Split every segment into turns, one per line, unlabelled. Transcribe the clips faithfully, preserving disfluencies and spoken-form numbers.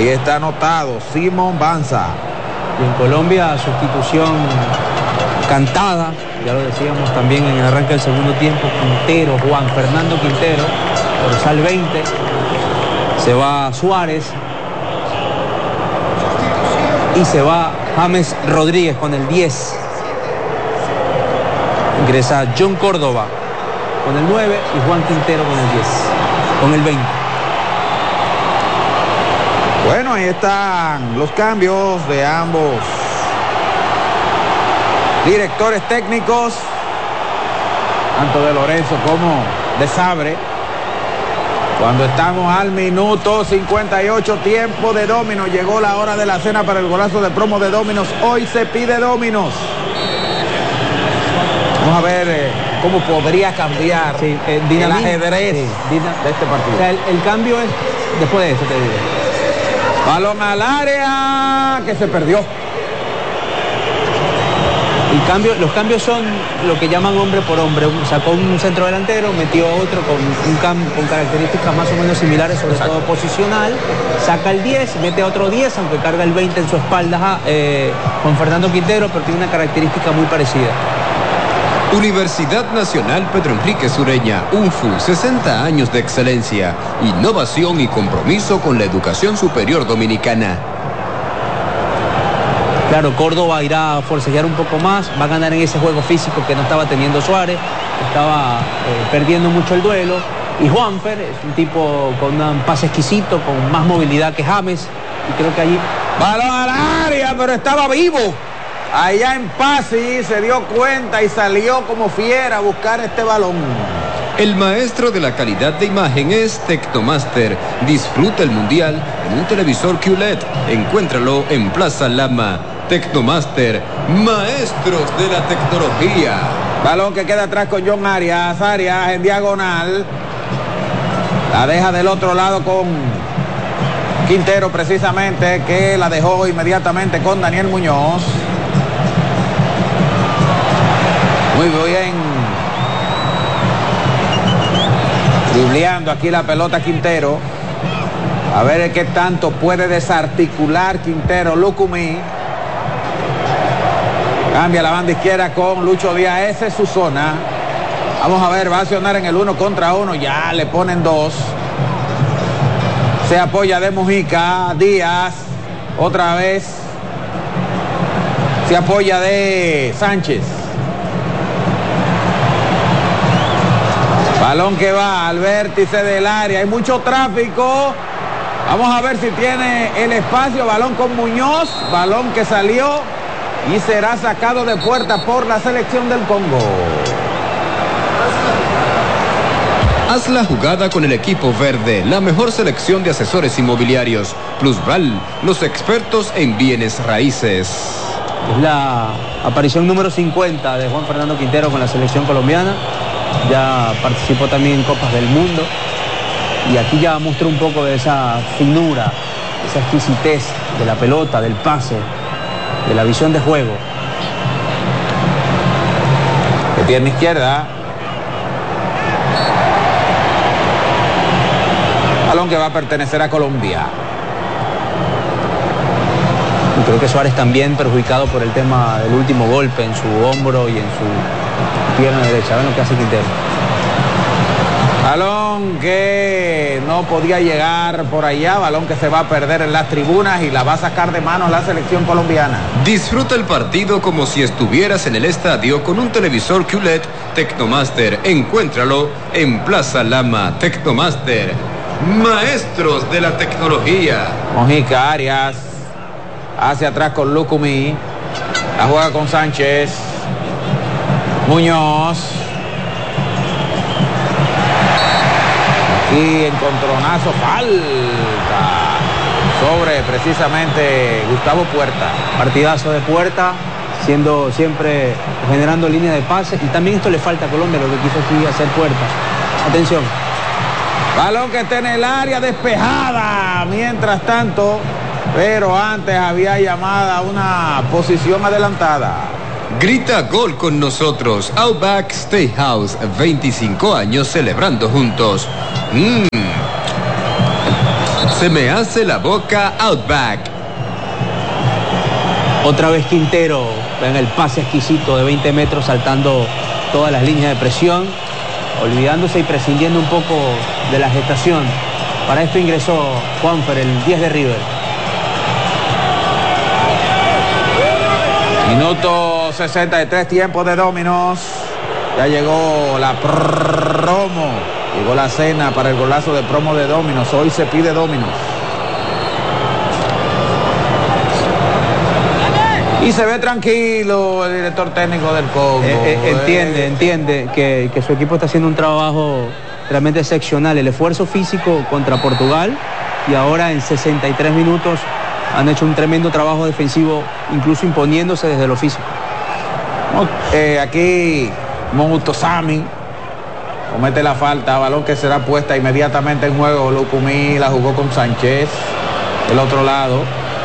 Ahí está anotado Simón Banza.
Y en Colombia, sustitución cantada, ya lo decíamos también en el arranque del segundo tiempo. Quintero, Juan Fernando Quintero, dorsal veinte. Se va Suárez. Y se va James Rodríguez con el diez. Ingresa John Córdoba con el nueve y Juan Quintero con el diez, con el veinte.
Bueno, ahí están los cambios de ambos directores técnicos, tanto de Lorenzo como de Sabre. Cuando estamos al minuto cincuenta y ocho, tiempo de Dominos, llegó la hora de la cena para el golazo de promo de Dominos. Hoy se pide Dominos. Vamos a ver eh, cómo podría cambiar sí, eh, el ajedrez sí, de este partido.
O sea, el, el cambio es después de eso, te digo.
Balón al área que se perdió.
El cambio, los cambios son lo que llaman hombre por hombre. Sacó un centro delantero, metió a otro con, un cam, con características más o menos similares, sobre Exacto. todo posicional. Saca el diez, mete a otro diez, aunque carga el veinte en su espalda eh, con Fernando Quintero, pero tiene una característica muy parecida.
Universidad Nacional Pedro Enrique Sureña, U N F U, sesenta años de excelencia, innovación y compromiso con la educación superior dominicana.
Claro, Córdoba irá a forcejear un poco más, va a ganar en ese juego físico que no estaba teniendo Suárez, estaba eh, perdiendo mucho el duelo. Y Juanfer es un tipo con un pase exquisito, con más movilidad que James, y creo que allí...
Balón al área, pero estaba vivo. Allá en Pasi se dio cuenta y salió como fiera a buscar este balón.
El maestro de la calidad de imagen es Tecnomaster. Disfruta el mundial en un televisor Q L E D. Encuéntralo en Plaza Lama. Tecnomaster, maestros de la tecnología.
Balón que queda atrás con John Arias. Arias en diagonal. La deja del otro lado con Quintero precisamente, que la dejó inmediatamente con Daniel Muñoz. Muy bien. Dribleando aquí la pelota Quintero. A ver qué tanto puede desarticular Quintero. Lucumí. Cambia la banda izquierda con Lucho Díaz. Esa es su zona. Vamos a ver, va a accionar en el uno contra uno. Ya le ponen dos. Se apoya de Mujica. Díaz. Otra vez. Se apoya de Sánchez. Balón que va al vértice del área. Hay mucho tráfico. Vamos a ver si tiene el espacio. Balón con Muñoz. Balón que salió y será sacado de puerta por la selección del Congo.
Haz la jugada con el equipo verde, la mejor selección de asesores inmobiliarios. Plusval, los expertos en bienes raíces.
Es la aparición número cincuenta de Juan Fernando Quintero con la selección colombiana. Ya participó también en Copas del Mundo. Y aquí ya mostró un poco de esa finura, esa exquisitez de la pelota, del pase, de la visión de juego.
De pierna izquierda. Balón que va a pertenecer a Colombia.
Y creo que Suárez también perjudicado por el tema del último golpe en su hombro y en su pierna derecha. Ven lo que hace Quintero.
Balón que no podía llegar por allá, balón que se va a perder en las tribunas y la va a sacar de manos la selección colombiana.
Disfruta el partido como si estuvieras en el estadio con un televisor Q L E D Tecnomaster. Encuéntralo en Plaza Lama. Tecnomaster, maestros de la tecnología.
Mojica, Arias, hacia atrás con Lucumí, la juega con Sánchez, Muñoz. Y encontronazo, falta sobre precisamente Gustavo Puerta.
Partidazo de Puerta, siendo siempre generando línea de pase. Y también esto le falta a Colombia, lo que quiso aquí hacer Puerta. Atención.
Balón que está en el área despejada. Mientras tanto, pero antes había llamada a una posición adelantada.
Grita gol con nosotros. Outback Steakhouse, veinticinco años celebrando juntos. Mmm. Se me hace la boca Outback.
Otra vez Quintero, vean el pase exquisito de veinte metros saltando todas las líneas de presión, olvidándose y prescindiendo un poco de la gestación. Para esto ingresó Juanfer, el diez de River.
Minuto sesenta y tres, tiempo de Dominos. Ya llegó la promo, llegó la cena para el golazo de promo de Dominos. Hoy se pide Dominos. Y se ve tranquilo el director técnico del Congo.
Eh, eh, entiende, eh. entiende que, que su equipo está haciendo un trabajo realmente excepcional. El esfuerzo físico contra Portugal y ahora en sesenta y tres minutos han hecho un tremendo trabajo defensivo, incluso imponiéndose desde lo físico.
Eh, aquí Moutosami comete la falta, balón que será puesta inmediatamente en juego. Lucumí la jugó con Sánchez del otro lado.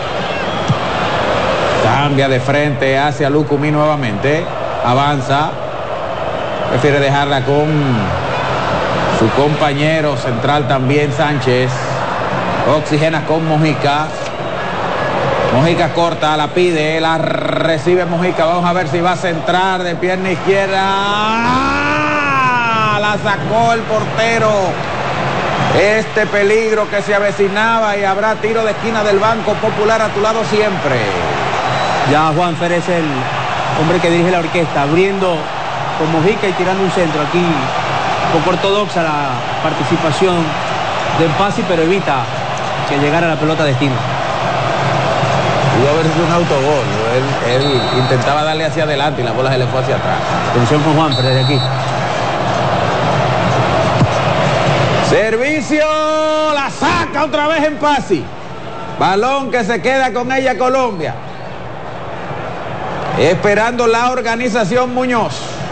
Cambia de frente hacia Lucumí nuevamente. Avanza. Prefiere dejarla con su compañero central también, Sánchez. Oxigena con Mojica. Mojica corta, la pide, la recibe Mojica. Vamos a ver si va a centrar de pierna izquierda. ¡Ah! La sacó el portero. Este peligro que se avecinaba, y habrá tiro de esquina del Banco Popular a tu lado siempre.
Ya Juanfer es el hombre que dirige la orquesta, abriendo con Mojica y tirando un centro. Aquí un poco ortodoxa la participación de Pasi, pero evita que llegara la pelota a destino.
Pudo haber sido un autogol. Él, él intentaba darle hacia adelante y la bola se le fue hacia atrás.
Atención con Juanfer desde aquí.
Servicio, la saca otra vez en Pasi. Balón que se queda con ella Colombia. Esperando la organización Muñoz.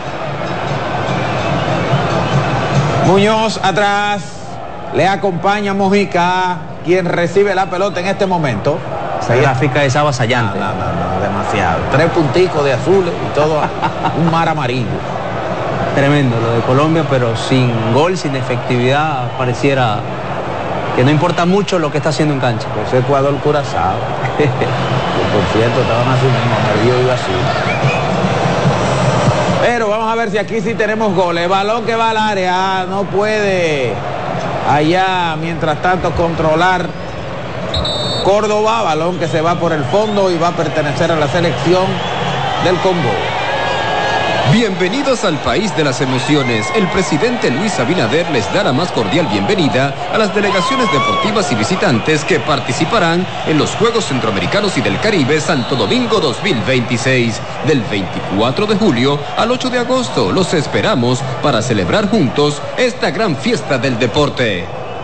Muñoz atrás. Le acompaña Mojica, quien recibe la pelota en este momento.
Esa gráfica es avasallante.
No, no, no, no, demasiado. Tres punticos de azules y todo un mar amarillo.
Tremendo lo de Colombia, pero sin gol, sin efectividad, pareciera que no importa mucho lo que está haciendo en cancha.
Ese Ecuador Curazao. Por cierto, estaban así mismo, medio y vacío. Pero vamos a ver si aquí sí tenemos goles. Balón que va al área, no puede allá, mientras tanto, controlar Córdoba. Balón que se va por el fondo y va a pertenecer a la selección del Congo.
Bienvenidos al país de las emociones. El presidente Luis Abinader les da la más cordial bienvenida a las delegaciones deportivas y visitantes que participarán en los Juegos Centroamericanos y del Caribe Santo Domingo dos mil veintiséis. Del veinticuatro de julio al ocho de agosto los esperamos para celebrar juntos esta gran fiesta del deporte.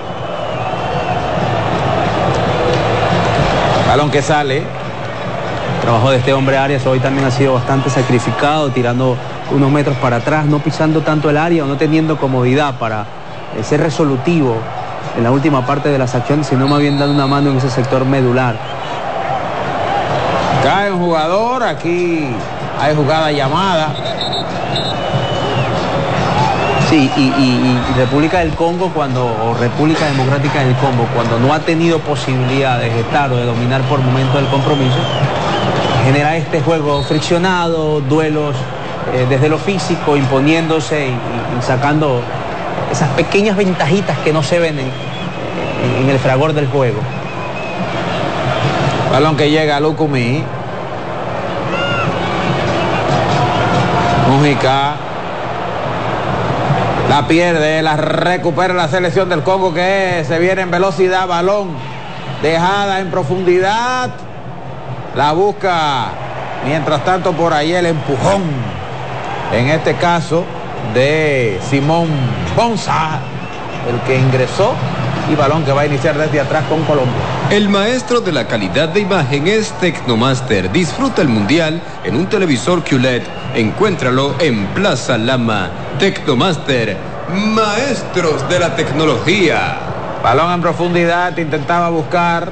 Balón que sale.
El trabajo de este hombre Arias hoy también ha sido bastante sacrificado, tirando unos metros para atrás, no pisando tanto el área o no teniendo comodidad para eh, ser resolutivo en la última parte de las acciones, sino más bien dando una mano en ese sector medular.
Cae un jugador, aquí hay jugada llamada.
Sí, y, y, y República del Congo, cuando, o República Democrática del Congo, cuando no ha tenido posibilidad de gestar o de dominar por momento el compromiso, genera este juego friccionado, duelos eh, desde lo físico, imponiéndose y, y, y sacando esas pequeñas ventajitas que no se ven en, en, en el fragor del juego.
Balón que llega a Lucumí. Mojica. La pierde, la recupera la selección del Congo, que se viene en velocidad. Balón dejada en profundidad. La busca, mientras tanto, por ahí el empujón, en este caso, de Simón Bonza, el que ingresó, y balón que va a iniciar desde atrás con Colombia.
El maestro de la calidad de imagen es Tecnomaster. Disfruta el mundial en un televisor Q L E D. Encuéntralo en Plaza Lama. Tecnomaster, maestros de la tecnología.
Balón en profundidad, intentaba buscar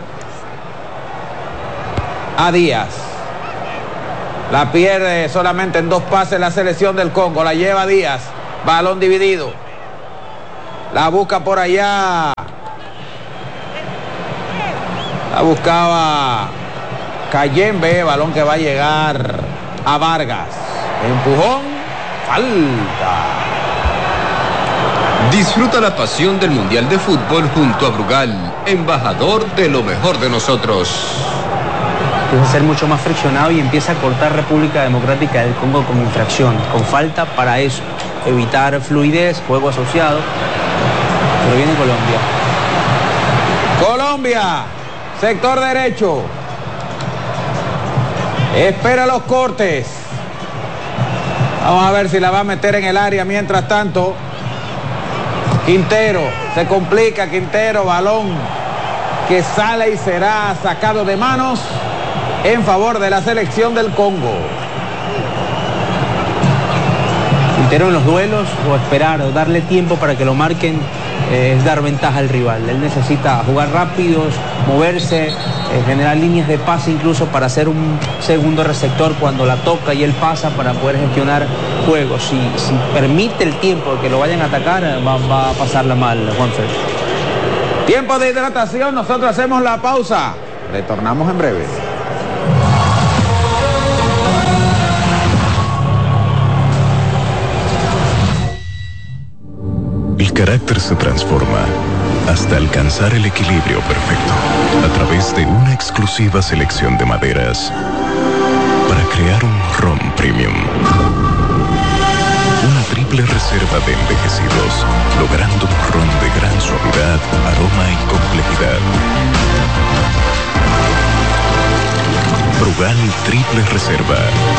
a Díaz. La pierde solamente en dos pases la selección del Congo. La lleva Díaz. Balón dividido. La busca por allá La buscaba Cayembe, balón que va a llegar a Vargas. Empujón, falta.
Disfruta la pasión del Mundial de Fútbol junto a Brugal, embajador de lo mejor de nosotros.
Empieza a ser mucho más friccionado y empieza a cortar República Democrática del Congo con infracción, con falta para eso, evitar fluidez, juego asociado. Pero viene Colombia.
Colombia, sector derecho. Espera los cortes. Vamos a ver si la va a meter en el área. Mientras tanto, Quintero, se complica Quintero, balón que sale y será sacado de manos en favor de la selección del Congo.
Quintero en los duelos, o esperar o darle tiempo para que lo marquen, eh, es dar ventaja al rival. Él necesita jugar rápidos, moverse, eh, generar líneas de pase incluso para hacer un segundo receptor cuando la toca y él pasa para poder gestionar juegos. Si, si permite el tiempo de que lo vayan a atacar, va, va a pasarla mal, Juanfer.
Tiempo de hidratación, nosotros hacemos la pausa. Retornamos en breve.
El carácter se transforma hasta alcanzar el equilibrio perfecto a través de una exclusiva selección de maderas para crear un ron premium. Una triple reserva de envejecidos, logrando un ron de gran suavidad, aroma y complejidad. Brugal Triple Reserva.